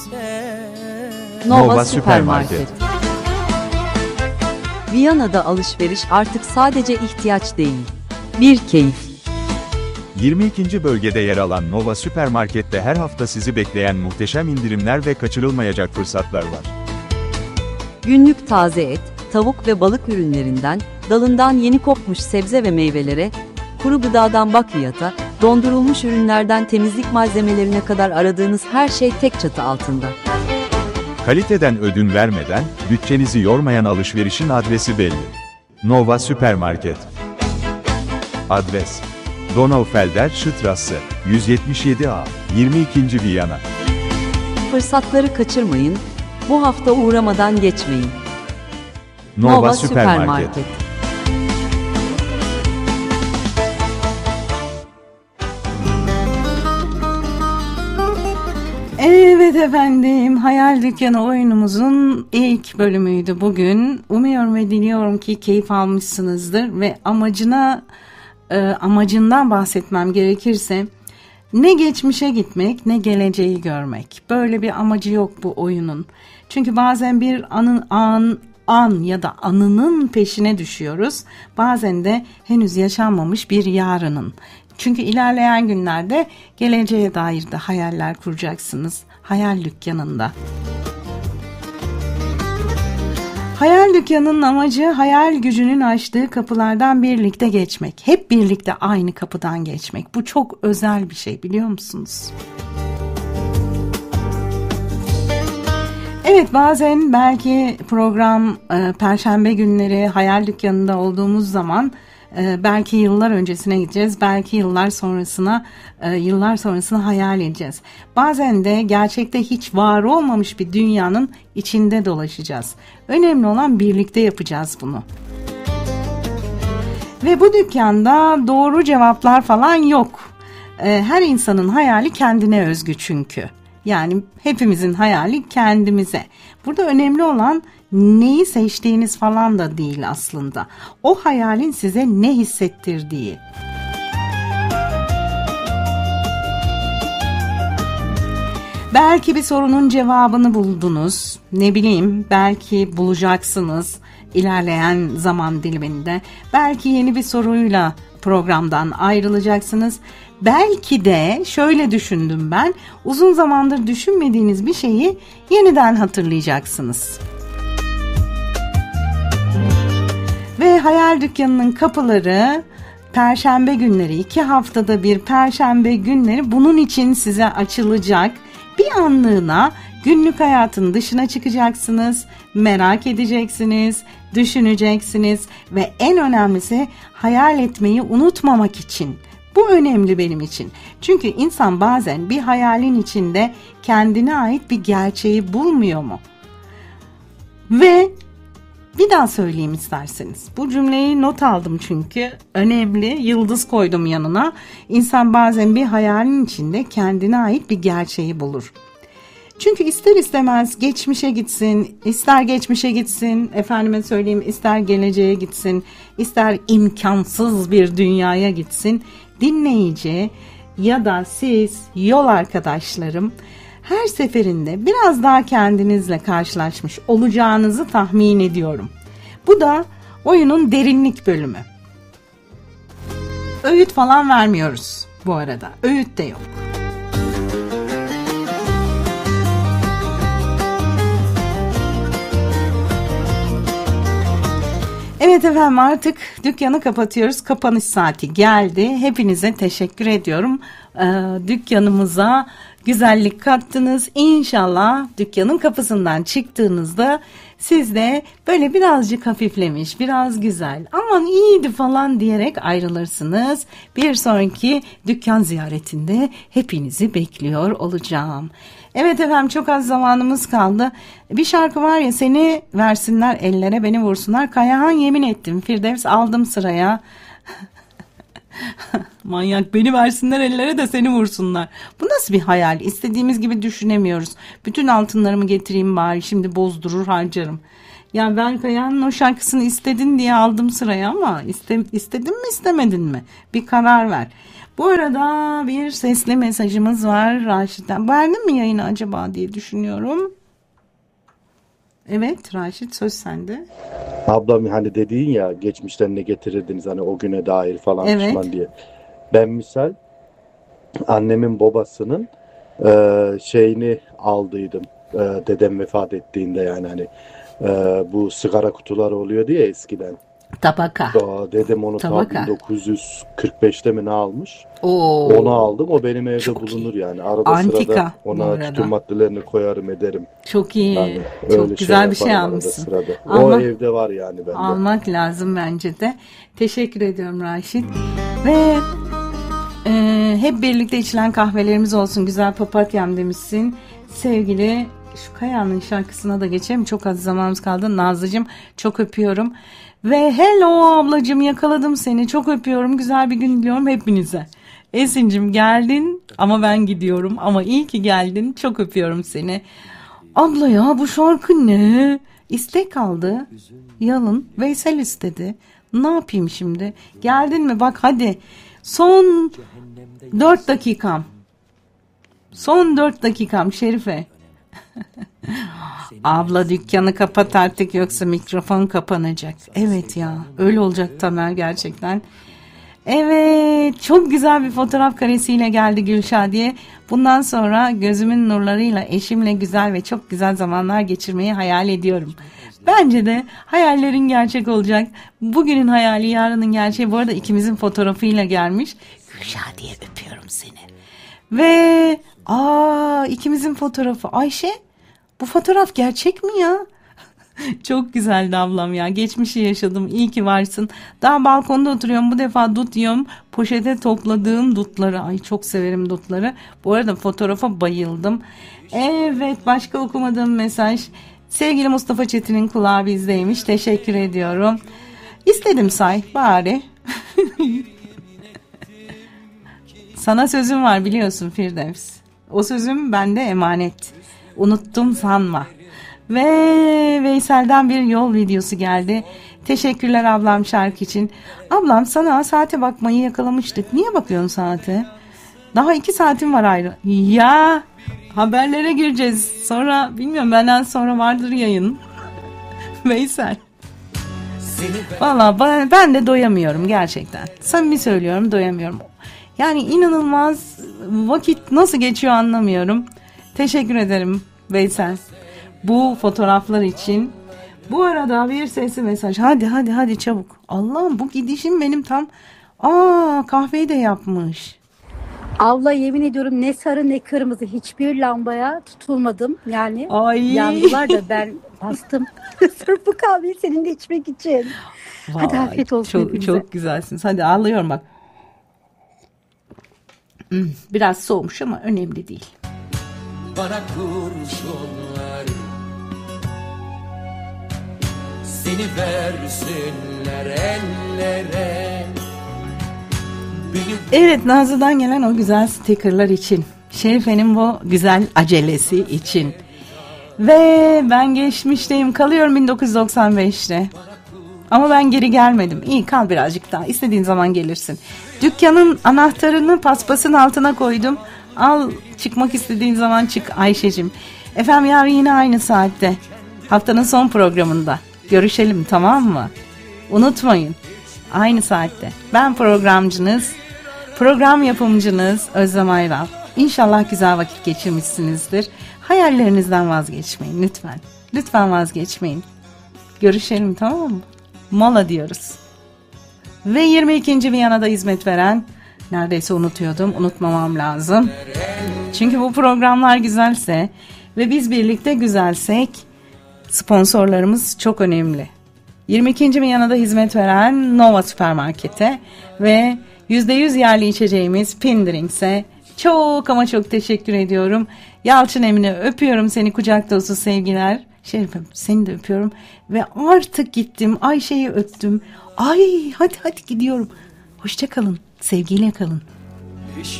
Nova Süpermarket. Viyana'da alışveriş artık sadece ihtiyaç değil, bir keyif. 22. bölgede yer alan Nova Süpermarket'te her hafta sizi bekleyen muhteşem indirimler ve kaçırılmayacak fırsatlar var. Günlük taze et, tavuk ve balık ürünlerinden, dalından yeni kopmuş sebze ve meyvelere, kuru gıdadan bakliyata, dondurulmuş ürünlerden temizlik malzemelerine kadar aradığınız her şey tek çatı altında. Kaliteden ödün vermeden, bütçenizi yormayan alışverişin adresi belli. Nova Süpermarket. Adres: Donaufelder Straße, 177A, 22. Viyana. Fırsatları kaçırmayın, bu hafta uğramadan geçmeyin. Nova Süpermarket. Evet efendim, Hayal Dükkanı oyunumuzun ilk bölümüydü bugün. Umuyorum ve diliyorum ki keyif almışsınızdır ve amacından bahsetmem gerekirse ne geçmişe gitmek ne geleceği görmek. Böyle bir amacı yok bu oyunun. Çünkü bazen bir an ya da anının peşine düşüyoruz. Bazen de henüz yaşanmamış bir yarının. Çünkü ilerleyen günlerde geleceğe dair de hayaller kuracaksınız. Hayal Dükkanı'nda. Hayal Dükkanı'nın amacı hayal gücünün açtığı kapılardan birlikte geçmek. Hep birlikte aynı kapıdan geçmek. Bu çok özel bir şey, biliyor musunuz? Evet, bazen belki program Perşembe günleri Hayal Dükkanı'nda olduğumuz zaman belki yıllar öncesine gideceğiz, belki yıllar sonrasını hayal edeceğiz. Bazen de gerçekte hiç var olmamış bir dünyanın içinde dolaşacağız. Önemli olan birlikte yapacağız bunu. Ve bu dükkanda doğru cevaplar falan yok. Her insanın hayali kendine özgü çünkü. Yani hepimizin hayali kendimize. Burada önemli olan neyi seçtiğiniz falan da değil aslında. O hayalin size ne hissettirdiği. Belki bir sorunun cevabını buldunuz. Ne bileyim, belki bulacaksınız ilerleyen zaman diliminde. Belki yeni bir soruyla programdan ayrılacaksınız. Belki de şöyle düşündüm ben, uzun zamandır düşünmediğiniz bir şeyi yeniden hatırlayacaksınız. Ve Hayal Dükkanı'nın kapıları Perşembe günleri, 2 haftada bir Perşembe günleri bunun için size açılacak. Bir anlığına günlük hayatın dışına çıkacaksınız, merak edeceksiniz, düşüneceksiniz ve en önemlisi hayal etmeyi unutmamak için. Bu önemli benim için. Çünkü insan bazen bir hayalin içinde kendine ait bir gerçeği bulmuyor mu? Ve bir daha söyleyeyim isterseniz. Bu cümleyi not aldım çünkü önemli. Yıldız koydum yanına. İnsan bazen bir hayalin içinde kendine ait bir gerçeği bulur. Çünkü ister istemez geçmişe gitsin, ister geçmişe gitsin, efendime söyleyeyim ister geleceğe gitsin, ister imkansız bir dünyaya gitsin. Dinleyici ya da siz, yol arkadaşlarım, her seferinde biraz daha kendinizle karşılaşmış olacağınızı tahmin ediyorum. Bu da oyunun derinlik bölümü. Öğüt falan vermiyoruz bu arada. Öğüt de yok. Evet efendim, artık dükkanı kapatıyoruz. Kapanış saati geldi. Hepinize teşekkür ediyorum. Dükkanımıza güzellik kattınız. İnşallah dükkanın kapısından çıktığınızda siz de böyle birazcık hafiflemiş, biraz güzel, aman iyiydi falan diyerek ayrılırsınız. Bir sonraki dükkan ziyaretinde hepinizi bekliyor olacağım. Evet efendim, çok az zamanımız kaldı. Bir şarkı var ya, seni versinler ellere beni vursunlar. Kayahan yemin ettim, Firdevs aldım sıraya. Manyak, beni versinler ellere de seni vursunlar. Bu nasıl bir hayal? İstediğimiz gibi düşünemiyoruz. Bütün altınlarımı getireyim bari, şimdi bozdurur harcarım. Ya ben Kayahan'ın o şarkısını istedin diye aldım sıraya ama istedin mi istemedin mi? Bir karar ver. Bu arada bir sesli mesajımız var Raşit'ten. Verdim mi yayını acaba diye düşünüyorum. Evet Raşit, söz sende. Ablam hani dediğin ya, geçmişten ne getirirdiniz hani o güne dair falan Evet. pişman diye. Ben misal annemin babasının şeyini aldıydım. Dedem vefat ettiğinde, yani hani bu sigara kutuları oluyordu ya eskiden. Tabaka. Dedem onu Tabaka. 1945'te mi ne almış? Oo. Onu aldım. O benim evde Çok bulunur iyi. yani. Arada Antika sırada bu ona arada. tütün maddelerini koyarım ederim. Çok iyi. Yani öyle Çok güzel bir şey yaparım arada almışsın. sırada. O Almak- evde var yani bende. Almak lazım bence de. Teşekkür ediyorum Raşit. Ve hep birlikte içilen kahvelerimiz olsun. Güzel papatyam demişsin. Sevgili şu Kaya'nın şarkısına da geçelim. Çok az zamanımız kaldı. Nazlıcığım çok öpüyorum. Ve hello ablacığım, yakaladım seni. Çok öpüyorum. Güzel bir gün diliyorum hepinize. Esin'cim geldin ama ben gidiyorum. Ama iyi ki geldin. Çok öpüyorum seni. Abla ya bu şarkı ne? İstek aldı. Yalın. Veysel istedi. Ne yapayım şimdi? Geldin mi? Bak hadi. Son 4 dakikam. Son 4 dakikam Şerife. Abla dükkanı kapat artık yoksa mikrofon kapanacak. Evet ya, öyle olacak Tamer gerçekten. Evet, çok güzel bir fotoğraf karesiyle geldi Gülşadiye. Bundan sonra gözümün nurlarıyla eşimle güzel ve çok güzel zamanlar geçirmeyi hayal ediyorum. Bence de hayallerin gerçek olacak. Bugünün hayali yarının gerçeği. Bu arada ikimizin fotoğrafıyla gelmiş. Gülşadiye öpüyorum seni. Ve ikimizin fotoğrafı. Ayşe, bu fotoğraf gerçek mi ya? Çok güzeldi ablam ya. Geçmişi yaşadım. İyi ki varsın. Daha balkonda oturuyorum. Bu defa dut yiyorum. Poşete topladığım dutları. Ay çok severim dutları. Bu arada fotoğrafa bayıldım. Evet, başka okumadığım mesaj. Sevgili Mustafa Çetin'in kulağı bizdeymiş. Teşekkür ediyorum. İstedim say bari. Sana sözüm var biliyorsun Firdevs. O sözüm bende emanet. Unuttum sanma. Ve Veysel'den bir yol videosu geldi. Teşekkürler ablam şarkı için. Ablam sana saate bakmayı yakalamıştık. Niye bakıyorsun saate? Daha 2 saatim var ayrı. Ya haberlere gireceğiz. Sonra bilmiyorum, benden sonra vardır yayın. Veysel. Valla ben de doyamıyorum gerçekten. Samimi söylüyorum, doyamıyorum. Yani inanılmaz, vakit nasıl geçiyor anlamıyorum. Teşekkür ederim Veysel bu fotoğraflar için. Bu arada bir sesli mesaj. Hadi çabuk. Allah'ım bu gidişim benim tam. Kahveyi de yapmış. Abla yemin ediyorum ne sarı ne kırmızı hiçbir lambaya tutulmadım. Yani Ay. yandılar da ben bastım. Sırf bu kahveyi seninle içmek için. Hadi afiyet olsun hepinize. Çok güzelsiniz. Hadi alıyorum bak. Biraz soğumuş ama önemli değil. Bana kurşunlar seni versinler ellere. Evet, Nazlı'dan gelen o güzel stikerler için. Şerife'nin bu güzel acelesi için. Ve ben geçmişteyim, kalıyorum 1995'te. Ama ben geri gelmedim. İyi, kal birazcık daha. İstediğin zaman gelirsin. Dükkanın anahtarını paspasın altına koydum. Al, çıkmak istediğin zaman çık Ayşe'cim. Efendim yarın yine aynı saatte. Haftanın son programında. Görüşelim, tamam mı? Unutmayın. Aynı saatte. Ben programcınız, program yapımcınız Özlem Ayral. İnşallah güzel vakit geçirmişsinizdir. Hayallerinizden vazgeçmeyin lütfen. Lütfen vazgeçmeyin. Görüşelim, tamam mı? Mola diyoruz. Ve 22. Viyana'da hizmet veren, neredeyse unutuyordum, unutmamam lazım. Çünkü bu programlar güzelse ve biz birlikte güzelsek sponsorlarımız çok önemli. 22. Viyana'da hizmet veren Nova Süpermarket'e ve %100 yerli içeceğimiz Pindrings'e çok ama çok teşekkür ediyorum. Yalçın Emine, öpüyorum seni, kucak dolusu sevgiler. Şerifem, seni de öpüyorum ve artık gittim, Ayşe'yi öptüm. Ay hadi gidiyorum. Hoşça kalın, sevgiyle kalın.